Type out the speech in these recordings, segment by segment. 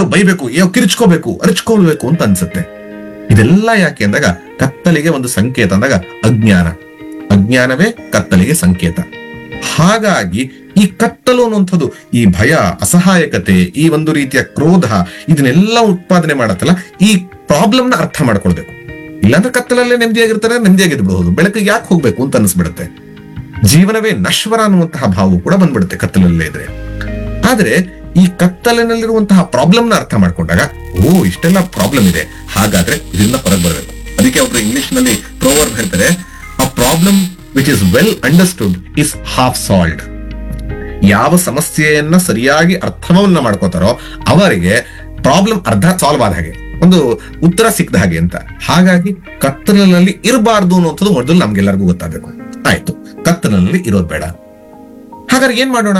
ಯಾರಿಗಾರು ಬೈಬೇಕು, ಕಿರ್ಚ್ಕೋಬೇಕು, ಅರ್ಚ್ಕೊಳ್ಬೇಕು ಅಂತ ಅನ್ಸುತ್ತೆ. ಇದೆಲ್ಲ ಯಾಕೆ ಅಂದಾಗ ಕತ್ತಲಿಗೆ ಒಂದು ಸಂಕೇತ ಅಂದಾಗ ಅಜ್ಞಾನವೇ ಕತ್ತಲಿಗೆ ಸಂಕೇತ. ಹಾಗಾಗಿ ಈ ಕತ್ತಲು ಅನ್ನುವಂಥದ್ದು, ಈ ಭಯ, ಅಸಹಾಯಕತೆ, ಈ ಒಂದು ರೀತಿಯ ಕ್ರೋಧ, ಇದನ್ನೆಲ್ಲ ಉತ್ಪಾದನೆ ಮಾಡತ್ತಲ್ಲ, ಈ ಪ್ರಾಬ್ಲಮ್ ನ ಅರ್ಥ ಮಾಡ್ಕೊಳ್ಬೇಕು. ಇಲ್ಲಾಂದ್ರೆ ಕತ್ತಲಲ್ಲೇ ನೆಮ್ಮದಿಯಾಗಿರ್ಬಹುದು, ಬೆಳಕಿಗೆ ಯಾಕೆ ಹೋಗ್ಬೇಕು ಅಂತ ಅನಿಸ್ಬಿಡುತ್ತೆ. ಜೀವನವೇ ನಶ್ವರ ಅನ್ನುವಂತಹ ಭಾವ ಕೂಡ ಬಂದ್ಬಿಡುತ್ತೆ ಕತ್ತಲಲ್ಲೇ ಇದ್ರೆ. ಆದ್ರೆ ಈ ಕತ್ತಲಿನಲ್ಲಿರುವಂತಹ ಪ್ರಾಬ್ಲಮ್ ನ ಅರ್ಥ ಮಾಡ್ಕೊಂಡಾಗ, ಇಷ್ಟೆಲ್ಲ ಪ್ರಾಬ್ಲಮ್ ಇದೆ, ಹಾಗಾದ್ರೆ ಇದರಿಂದ ಹೊರಗೆ ಬರಬೇಕು. ಅದಕ್ಕೆ ಒಬ್ರು ಇಂಗ್ಲಿಷ್ ನಲ್ಲಿ ಪ್ರೋವರ್ಬ್ ಹೇಳ್ತಾರೆ, a problem which is well understood is half solved. ಯಾವ ಸಮಸ್ಯೆಯನ್ನ ಸರಿಯಾಗಿ ಅರ್ಥವನ್ನ ಮಾಡ್ಕೋತಾರೋ ಅವರಿಗೆ ಪ್ರಾಬ್ಲಮ್ ಅರ್ಧ ಸಾಲ್ವ್ ಆದ ಹಾಗೆ, ಒಂದು ಉತ್ತರ ಸಿಕ್ಕದ ಹಾಗೆ ಅಂತ. ಹಾಗಾಗಿ ಕತ್ತಲಿನಲ್ಲಿ ಇರಬಾರ್ದು ಅನ್ನೋಂಥದ್ದು ಮೊದಲು ನಮ್ಗೆಲ್ಲರಿಗೂ ಗೊತ್ತಾಗಬೇಕು. ಆಯ್ತು, ಕತ್ತಲಿನಲ್ಲಿ ಇರೋದು ಬೇಡ. ಹಾಗಾದ್ರೆ ಏನ್ ಮಾಡೋಣ?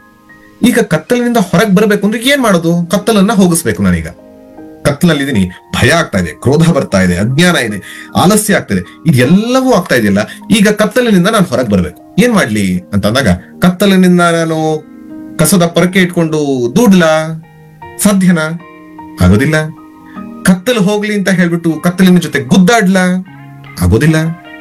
ಈಗ ಕತ್ತಲಿನಿಂದ ಹೊರಗೆ ಬರಬೇಕು ಅಂದ್ರೆ ಏನ್ ಮಾಡೋದು? ಕತ್ತಲನ್ನ ಹೋಗಿಸ್ಬೇಕು. ನಾನೀಗ ಕತ್ತಲಲ್ಲಿದ್ದೀನಿ, ಭಯ ಆಗ್ತಾ ಇದೆ, ಕ್ರೋಧ ಬರ್ತಾ ಇದೆ, ಅಜ್ಞಾನ ಇದೆ, ಆಲಸ್ಯ ಆಗ್ತಾ ಇದೆ, ಇದೆಲ್ಲವೂ ಆಗ್ತಾ ಇದೆಯಲ್ಲ. ಈಗ ಕತ್ತಲಿನಿಂದ ನಾನು ಹೊರಗೆ ಬರ್ಬೇಕು, ಏನ್ ಮಾಡ್ಲಿ ಅಂತ ಅಂದಾಗ, ಕತ್ತಲಿನಿಂದ ನಾನು ಕಸದ ಪರಕೆ ಇಟ್ಕೊಂಡು ದೂಡ್ಲಾ? ಸಾಧ್ಯನಾ? ಆಗೋದಿಲ್ಲ. ಕತ್ತಲು ಹೋಗ್ಲಿ ಅಂತ ಹೇಳ್ಬಿಟ್ಟು ಕತ್ತಲಿನ ಜೊತೆ ಗುದ್ದಾಡ್ಲಾ? ಆಗೋದಿಲ್ಲ.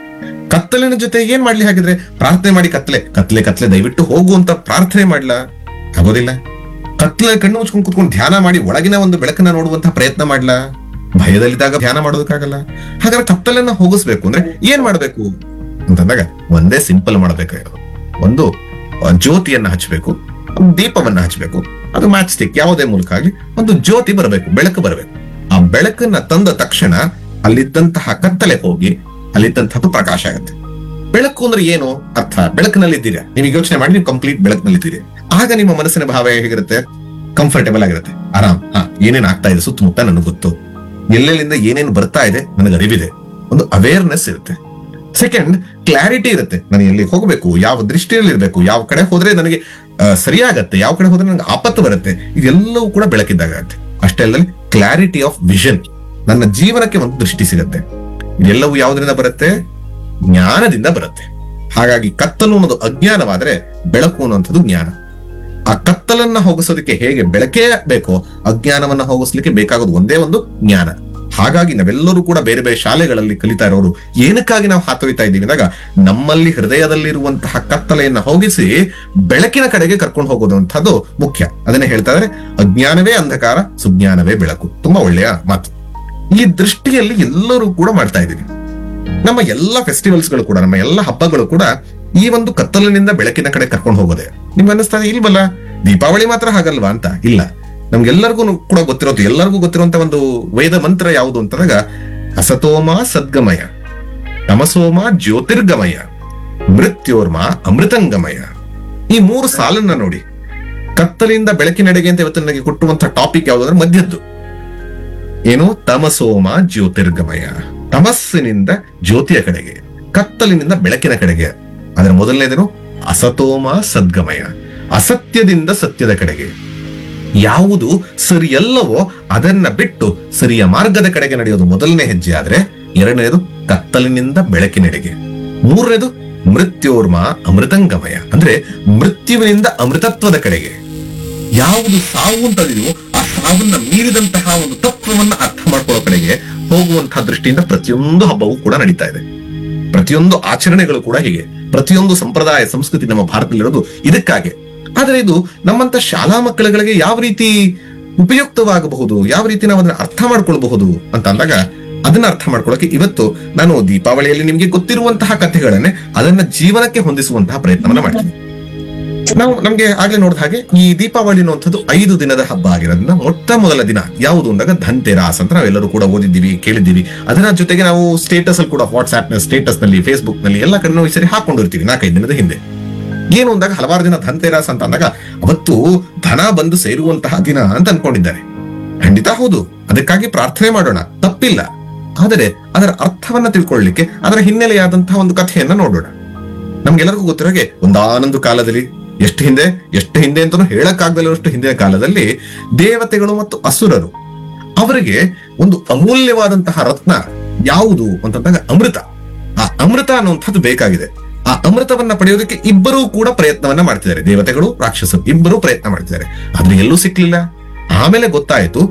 ಕತ್ತಲಿನ ಜೊತೆ ಏನ್ ಮಾಡ್ಲಿ? ಹಾಗಿದ್ರೆ ಪ್ರಾರ್ಥನೆ ಮಾಡಿ, ಕತ್ಲೆ ದಯವಿಟ್ಟು ಹೋಗು ಅಂತ ಪ್ರಾರ್ಥನೆ ಮಾಡ್ಲಾ? ಆಗೋದಿಲ್ಲ. ಕತ್ಲೆ ಕಣ್ಣು ಮುಚ್ಕೊಂಡು ಕುತ್ಕೊಂಡು ಧ್ಯಾನ ಮಾಡಿ ಒಳಗಿನ ಒಂದು ಬೆಳಕನ್ನ ನೋಡುವಂತಹ ಪ್ರಯತ್ನ ಮಾಡ್ಲಾ? ಭಯದಲ್ಲಿದ್ದಾಗ ಧ್ಯಾನ ಮಾಡೋದಕ್ಕಾಗಲ್ಲ. ಹಾಗಾದ್ರೆ ಕತ್ತಲನ್ನ ಹೋಗಿಸ್ಬೇಕು ಅಂದ್ರೆ ಏನ್ ಮಾಡ್ಬೇಕು ಅಂತಂದಾಗ, ಒಂದೇ ಸಿಂಪಲ್ ಮಾಡ್ಬೇಕಾಗಿರೋದು, ಒಂದು ಜ್ಯೋತಿಯನ್ನ ಹಚ್ಚಬೇಕು, ದೀಪವನ್ನ ಹಚ್ಚಬೇಕು. ಅದು ಮ್ಯಾಚ್ ಸ್ಟಿಕ್ ಯಾವುದೇ ಮೂಲಕ ಆಗ್ಲಿ, ಒಂದು ಜ್ಯೋತಿ ಬರಬೇಕು, ಬೆಳಕು ಬರಬೇಕು. ಆ ಬೆಳಕನ್ನ ತಂದ ತಕ್ಷಣ ಅಲ್ಲಿದ್ದಂತಹ ಕತ್ತಲೆ ಹೋಗಿ ಅಲ್ಲಿದ್ದಂತಹದ್ದು ಪ್ರಕಾಶ ಆಗುತ್ತೆ. ಬೆಳಕು ಅಂದ್ರೆ ಏನು ಅರ್ಥ? ಬೆಳಕಿನಲ್ಲಿದ್ದೀರಾ, ನೀವು ಯೋಚನೆ ಮಾಡಿ, ನೀವು ಕಂಪ್ಲೀಟ್ ಬೆಳಕಿನಲ್ಲಿದ್ದೀರಿ. ಆಗ ನಿಮ್ಮ ಮನಸ್ಸಿನ ಭಾವ ಹೇಗಿರುತ್ತೆ? ಕಂಫರ್ಟೇಬಲ್ ಆಗಿರುತ್ತೆ, ಆರಾಮ್. ಏನೇನ್ ಆಗ್ತಾ ಇದೆ ಸುತ್ತಮುತ್ತ ನನಗೆ ಗೊತ್ತು, ಎಲ್ಲೆಲ್ಲಿಂದ ಏನೇನು ಬರ್ತಾ ಇದೆ ನನಗೆ ಅರಿವಿದೆ, ಒಂದು ಅವೇರ್ನೆಸ್ ಇರುತ್ತೆ. ಸೆಕೆಂಡ್, ಕ್ಲಾರಿಟಿ ಇರುತ್ತೆ. ನಾನು ಎಲ್ಲಿ ಹೋಗ್ಬೇಕು, ಯಾವ ದೃಷ್ಟಿಯಲ್ಲಿ ಇರ್ಬೇಕು, ಯಾವ ಕಡೆ ಹೋದ್ರೆ ನನಗೆ ಸರಿಯಾಗತ್ತೆ, ಯಾವ ಕಡೆ ಹೋದ್ರೆ ನನಗೆ ಆಪತ್ತು ಬರುತ್ತೆ, ಇದೆಲ್ಲವೂ ಕೂಡ ಬೆಳಕಿದ್ದಾಗ ಆಗುತ್ತೆ. ಅಷ್ಟೇ ಅಲ್ಲದೆ ಕ್ಲಾರಿಟಿ ಆಫ್ ವಿಷನ್, ನನ್ನ ಜೀವನಕ್ಕೆ ಒಂದು ದೃಷ್ಟಿ ಸಿಗುತ್ತೆ. ಇದೆಲ್ಲವೂ ಯಾವುದರಿಂದ ಬರುತ್ತೆ? ಜ್ಞಾನದಿಂದ ಬರುತ್ತೆ. ಹಾಗಾಗಿ ಕತ್ತಲು ಅನ್ನೋದು ಅಜ್ಞಾನವಾದ್ರೆ, ಬೆಳಕು ಅನ್ನುವಂಥದ್ದು ಜ್ಞಾನ. ಆ ಕತ್ತಲನ್ನ ಹೋಗಿಸೋದಕ್ಕೆ ಹೇಗೆ ಬೆಳಕೇ ಬೇಕೋ, ಅಜ್ಞಾನವನ್ನ ಹೋಗಿಸ್ಲಿಕ್ಕೆ ಬೇಕಾಗೋದು ಒಂದೇ ಒಂದು ಜ್ಞಾನ. ಹಾಗಾಗಿ ನಾವೆಲ್ಲರೂ ಕೂಡ ಬೇರೆ ಬೇರೆ ಶಾಲೆಗಳಲ್ಲಿ ಕಲಿತಾ ಇರೋರು ಏನಕ್ಕಾಗಿ ನಾವು ಹಾತೊಯ್ತಾ ಇದ್ದೀವಿ ಅಂದಾಗ, ನಮ್ಮಲ್ಲಿ ಹೃದಯದಲ್ಲಿರುವಂತಹ ಕತ್ತಲೆಯನ್ನ ಹೋಗಿಸಿ ಬೆಳಕಿನ ಕಡೆಗೆ ಕರ್ಕೊಂಡು ಹೋಗೋದಂಥದ್ದು ಮುಖ್ಯ. ಅದನ್ನೇ ಹೇಳ್ತಾ ಇದ್ದಾರೆ, ಅಜ್ಞಾನವೇ ಅಂಧಕಾರ, ಸುಜ್ಞಾನವೇ ಬೆಳಕು. ತುಂಬಾ ಒಳ್ಳೆಯ ಮಾತು. ಈ ದೃಷ್ಟಿಯಲ್ಲಿ ಎಲ್ಲರೂ ಕೂಡ ಮಾಡ್ತಾ ಇದ್ದೀವಿ. ನಮ್ಮ ಎಲ್ಲ ಫೆಸ್ಟಿವಲ್ಸ್ಗಳು ಕೂಡ, ನಮ್ಮ ಎಲ್ಲ ಹಬ್ಬಗಳು ಕೂಡ ಈ ಒಂದು ಕತ್ತಲಿನಿಂದ ಬೆಳಕಿನ ಕಡೆ ಕರ್ಕೊಂಡು ಹೋಗೋದೆ. ನಿಮ್ಗೆ ಅನ್ನಿಸ್ತಾ ಇಲ್ವಲ್ಲ, ದೀಪಾವಳಿ ಮಾತ್ರ ಹಾಗಲ್ವಾ ಅಂತ? ಇಲ್ಲ, ನಮ್ಗೆಲ್ಲರಿಗೂ ಕೂಡ ಗೊತ್ತಿರೋದು, ಎಲ್ಲರಿಗೂ ಗೊತ್ತಿರುವಂತ ಒಂದು ವೇದ ಮಂತ್ರ ಯಾವುದು ಅಂತಂದಾಗ, ಅಸತೋಮ ಸದ್ಗಮಯ, ತಮಸೋಮ ಜ್ಯೋತಿರ್ಗಮಯ, ಮೃತ್ಯೋರ್ಮ ಅಮೃತಂಗಮಯ. ಈ ಮೂರು ಸಾಲನ್ನ ನೋಡಿ, ಕತ್ತಲಿಂದ ಬೆಳಕಿನೆಡೆಗೆ ಅಂತ ಇವತ್ತು ನನಗೆ ಕೊಟ್ಟುವಂತ ಟಾಪಿಕ್ ಯಾವುದು ಅಂದ್ರೆ ಮಧ್ಯದ್ದು ಏನು? ತಮಸೋಮ ಜ್ಯೋತಿರ್ಗಮಯ, ತಮಸ್ಸಿನಿಂದ ಜ್ಯೋತಿಯ ಕಡೆಗೆ, ಕತ್ತಲಿನಿಂದ ಬೆಳಕಿನ ಕಡೆಗೆ. ಅದರ ಮೊದಲನೇದೇನು? ಅಸತೋಮ ಸದ್ಗಮಯ, ಅಸತ್ಯದಿಂದ ಸತ್ಯದ ಕಡೆಗೆ. ಯಾವುದು ಸರಿಯಲ್ಲವೋ ಅದನ್ನ ಬಿಟ್ಟು ಸರಿಯ ಮಾರ್ಗದ ಕಡೆಗೆ ನಡೆಯೋದು ಮೊದಲನೇ ಹೆಜ್ಜೆ ಆದ್ರೆ, ಎರಡನೇದು ಕತ್ತಲಿನಿಂದ ಬೆಳಕಿನೆಡೆಗೆ, ಮೂರನೇದು ಮೃತ್ಯೋರ್ಮ ಅಮೃತಂಗಮಯ, ಅಂದ್ರೆ ಮೃತ್ಯುವಿನಿಂದ ಅಮೃತತ್ವದ ಕಡೆಗೆ. ಯಾವುದು ಸಾವು ಅಂತದಿದೆಯೋ ಆ ಸಾವನ್ನ ಮೀರಿದಂತಹ ಒಂದು ತತ್ವವನ್ನ ಅರ್ಥ ಮಾಡ್ಕೊಳ್ಳೋ ಕಡೆಗೆ ಹೋಗುವಂತಹ ದೃಷ್ಟಿಯಿಂದ ಪ್ರತಿಯೊಂದು ಹಬ್ಬವೂ ಕೂಡ ನಡೀತಾ ಇದೆ. ಪ್ರತಿಯೊಂದು ಆಚರಣೆಗಳು ಕೂಡ ಹೀಗೆ, ಪ್ರತಿಯೊಂದು ಸಂಪ್ರದಾಯ ಸಂಸ್ಕೃತಿ ನಮ್ಮ ಭಾರತದಲ್ಲಿರೋದು ಇದಕ್ಕಾಗಿ. ಆದ್ರೆ ಇದು ನಮ್ಮಂತ ಶಾಲಾ ಮಕ್ಕಳುಗಳಿಗೆ ಯಾವ ರೀತಿ ಉಪಯುಕ್ತವಾಗಬಹುದು, ಯಾವ ರೀತಿ ನಾವು ಅದನ್ನ ಅರ್ಥ ಮಾಡ್ಕೊಳ್ಬಹುದು ಅಂತ ಅಂದಾಗ, ಅದನ್ನ ಅರ್ಥ ಮಾಡ್ಕೊಳ್ಳೋಕೆ ಇವತ್ತು ನಾನು ದೀಪಾವಳಿಯಲ್ಲಿ ನಿಮ್ಗೆ ಗೊತ್ತಿರುವಂತಹ ಕಥೆಗಳನ್ನೇ ಅದನ್ನ ಜೀವನಕ್ಕೆ ಹೊಂದಿಸುವಂತಹ ಪ್ರಯತ್ನವನ್ನ ಮಾಡ್ತೀನಿ. ನಮ್ಗೆ ಆಗ್ಲೇ ನೋಡಿದ ಹಾಗೆ ಈ ದೀಪಾವಳಿ ಅನ್ನುವಂಥದ್ದು 5 ದಿನದ ಹಬ್ಬ ಆಗಿರೋದ್ರಿಂದ ಮೊಟ್ಟ ಮೊದಲ ದಿನ ಯಾವುದು ಅಂದಾಗ ಧನ್ತೆರಾಸ್ ಅಂತ ನಾವೆಲ್ಲರೂ ಕೂಡ ಓದಿದ್ದೀವಿ, ಕೇಳಿದ್ದೀವಿ. ಅದರ ಜೊತೆಗೆ ನಾವು ಸ್ಟೇಟಸ್ ಅಲ್ಲಿ ಕೂಡ, ವಾಟ್ಸ್ಆಪ್ ನ ಸ್ಟೇಟಸ್ ನಲ್ಲಿ, ಫೇಸ್ಬುಕ್ ನಲ್ಲಿ ಎಲ್ಲ ಕಡೆ ನಾವು ಈ ಸರಿ ಹಾಕೊಂಡಿರ್ತೀವಿ 4-5 ದಿನದ ಹಿಂದೆ. ಏನು ಅಂದಾಗ ಹಲವಾರು ದಿನ ಧನ್ತೆರಾಸ್ ಅಂತ ಅಂದಾಗ ಅವತ್ತು ಧನ ಬಂದು ಸೇರುವಂತಹ ದಿನ ಅಂತ ಅನ್ಕೊಂಡಿದ್ದಾರೆ. ಖಂಡಿತ ಹೌದು, ಅದಕ್ಕಾಗಿ ಪ್ರಾರ್ಥನೆ ಮಾಡೋಣ, ತಪ್ಪಿಲ್ಲ. ಆದರೆ ಅದರ ಅರ್ಥವನ್ನ ತಿಳ್ಕೊಳ್ಳಿಕ್ಕೆ ಅದರ ಹಿನ್ನೆಲೆಯಾದಂತಹ ಒಂದು ಕಥೆಯನ್ನ ನೋಡೋಣ. ನಮ್ಗೆಲ್ಲರಿಗೂ ಗೊತ್ತಿರೋಗೆ, ಒಂದಾನೊಂದು ಕಾಲದಲ್ಲಿ, ಎಷ್ಟು ಹಿಂದೆ ಅಂತಾನು ಹೇಳಕ್ಕಾಗದಲ್ಲಷ್ಟು ಹಿಂದಿನ ಕಾಲದಲ್ಲಿ ದೇವತೆಗಳು ಮತ್ತು ಅಸುರರು, ಅವರಿಗೆ ಒಂದು ಅಮೂಲ್ಯವಾದಂತಹ ರತ್ನ ಯಾವುದು ಅಂತಂದಾಗ ಅಮೃತ. ಆ ಅಮೃತ ಅನ್ನುವಂಥದ್ದು ಬೇಕಾಗಿದೆ. ಆ ಅಮೃತವನ್ನ ಪಡೆಯೋದಕ್ಕೆ ಇಬ್ಬರೂ ಕೂಡ ಪ್ರಯತ್ನವನ್ನ ಮಾಡ್ತಿದ್ದಾರೆ, ದೇವತೆಗಳು ರಾಕ್ಷಸರು ಇಬ್ಬರೂ ಪ್ರಯತ್ನ ಮಾಡ್ತಿದ್ದಾರೆ. ಆದ್ರೆ ಎಲ್ಲೂ ಸಿಕ್ಲಿಲ್ಲ. ಆಮೇಲೆ ಗೊತ್ತಾಯ್ತು